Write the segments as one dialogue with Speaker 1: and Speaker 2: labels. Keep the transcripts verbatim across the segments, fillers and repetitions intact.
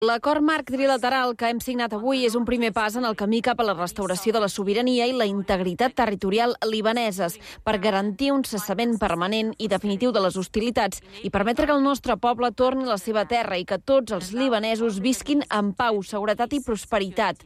Speaker 1: L'acord marc trilateral que hem signat avui és un primer pas en el camí cap a la restauració de la sobirania i la integritat territorial libaneses per garantir un cessament permanent i definitiu de les hostilitats i permetre que el nostre poble torni a la seva terra i que tots els libanesos visquin en pau, seguretat i prosperitat.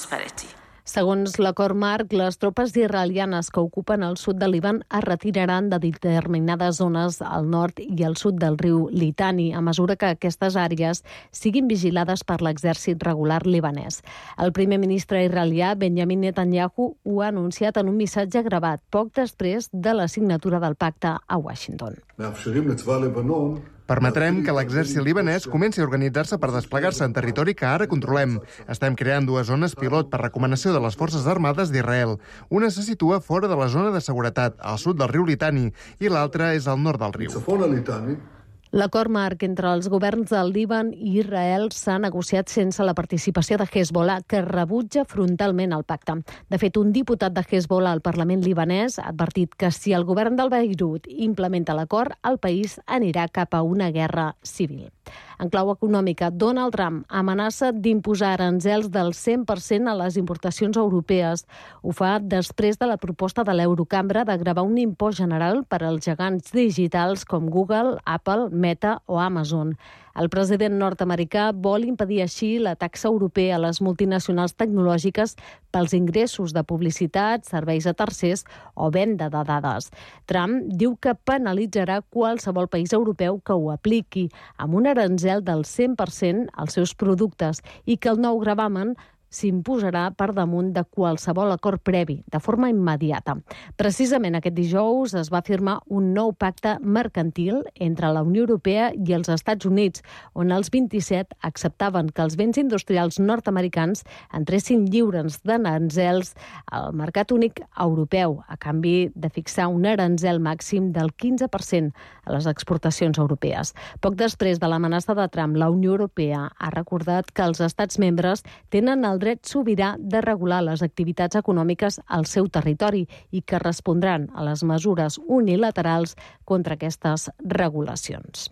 Speaker 2: Segons l'acord marc, les tropes israelianes que ocupen el sud del Líban es retiraran de determinades zones al nord i al sud del riu Litani, a mesura que aquestes àrees siguin vigilades per l'exèrcit regular libanès. El primer ministre israelià, Benjamin Netanyahu, ho ha anunciat en un missatge gravat poc després de la signatura del pacte a Washington.
Speaker 3: Permetrem que l'exèrcit libanès comenci a organitzar-se per desplegar-se en territori que ara controlem. Estem creant dues zones pilot per recomanació de les Forces Armades d'Israel. Una se situa fora de la zona de seguretat, al sud del riu Litani, i l'altra és al nord del riu.
Speaker 2: L'acord marc entre els governs del Líban i Israel s'ha negociat sense la participació de Hezbollah, que rebutja frontalment el pacte. De fet, un diputat de Hezbollah al Parlament libanès ha advertit que si el govern del Beirut implementa l'acord, el país anirà cap a una guerra civil. En clau econòmica, Donald Trump amenaça d'imposar aranzels del cent per cent a les importacions europees. Ho fa després de la proposta de l'Eurocambra de gravar un impost general per als gegants digitals com Google, Apple, Meta o Amazon. El president nord-americà vol impedir així la taxa europea a les multinacionals tecnològiques pels ingressos de publicitat, serveis a tercers o venda de dades. Trump diu que penalitzarà qualsevol país europeu que ho apliqui amb un aranzel del cent per cent als seus productes i que el nou gravamen s'imposarà per damunt de qualsevol acord previ, de forma immediata. Precisament aquest dijous es va firmar un nou pacte mercantil entre la Unió Europea i els Estats Units, on els vint-i-set acceptaven que els béns industrials nord-americans entressin lliures d'aranzels al mercat únic europeu, a canvi de fixar un aranzel màxim del quinze per cent a les exportacions europees. Poc després de l'amenaça de Trump, la Unió Europea ha recordat que els estats membres tenen el dret sobirà de regular les activitats econòmiques al seu territori i que respondran a les mesures unilaterals contra aquestes regulacions.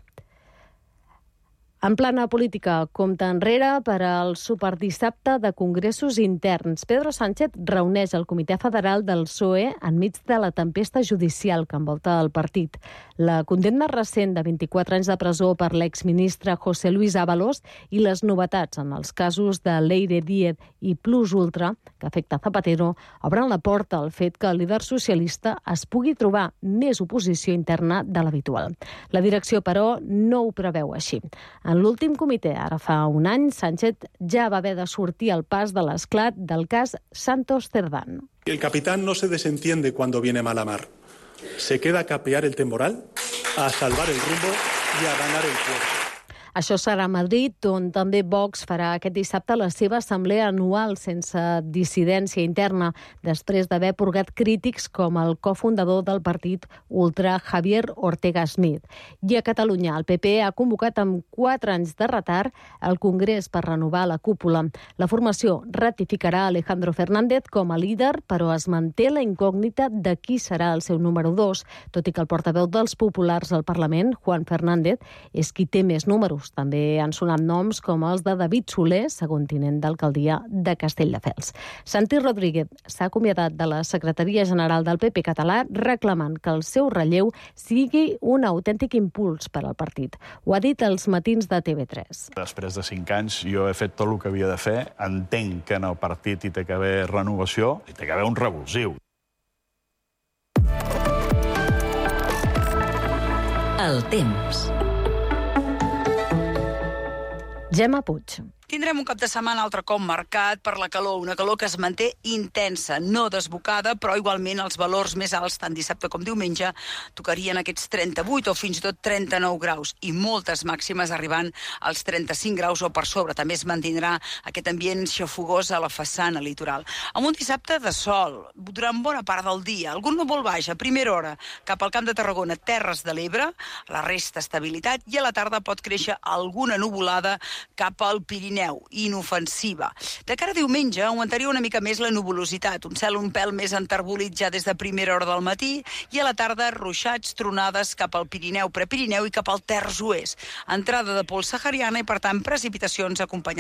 Speaker 2: En plana política, compte enrere per al superdissabte de congressos interns. Pedro Sánchez reuneix el Comitè Federal del P S O E enmig de la tempesta judicial que envolta el partit. La condemna recent de vint-i-quatre anys de presó per l'exministre José Luis Ábalos i les novetats en els casos de Leire Díez i Plus Ultra, que afecta Zapatero, obren la porta al fet que el líder socialista es pugui trobar més oposició interna de l'habitual. La direcció, però, no ho preveu així. En l'últim comitè, ara fa un any, Sánchez ja va haver de sortir al pas de l'esclat del cas Santos Cerdán.
Speaker 4: El capitán no se desentiende cuando viene mala mar. Se queda a capear el temporal, a salvar el rumbo y a ganar el puerto.
Speaker 2: Això serà a Madrid, on també Vox farà aquest dissabte la seva assemblea anual sense dissidència interna, després d'haver purgat crítics com el cofundador del partit ultra Javier Ortega Smith. I a Catalunya, el P P ha convocat amb quatre anys de retard el Congrés per renovar la cúpula. La formació ratificarà Alejandro Fernández com a líder, però es manté la incògnita de qui serà el seu número dos, tot i que el portaveu dels populars al Parlament, Juan Fernández, és qui té més números. També han sonat noms com els de David Soler, segon tinent d'alcaldia de Castelldefels. Santi Rodríguez s'ha acomiadat de la secretaria general del P P català reclamant que el seu relleu sigui un autèntic impuls per al partit. Ho ha dit als matins de T V tres.
Speaker 5: Després de cinc anys jo he fet tot el que havia de fer. Entenc que en el partit hi té que haver renovació, hi té que haver un revulsiu.
Speaker 6: El temps.
Speaker 2: Gemma Puig.
Speaker 7: Tindrem un cap de setmana altre cop marcat per la calor, una calor que es manté intensa, no desbocada, però igualment els valors més alts, tant dissabte com diumenge, tocarien aquests trenta-vuit o fins i tot trenta-nou graus, i moltes màximes arribant als trenta-cinc graus o per sobre. També es mantindrà aquest ambient xafogós a la façana litoral. Amb un dissabte de sol, durant bona part del dia, algun núvol baix a primera hora cap al Camp de Tarragona, Terres de l'Ebre, a la resta estabilitat, i a la tarda pot créixer alguna nuvolada cap al Pirineu. Pirineu, inofensiva. De cara a diumenge augmentaria una mica més la nuvolositat, un cel un pèl més enterbolit ja des de primera hora del matí i a la tarda ruixats, tronades cap al Pirineu, Prepirineu i cap al terç oest. Entrada de pols sahariana i, per tant, precipitacions acompanyades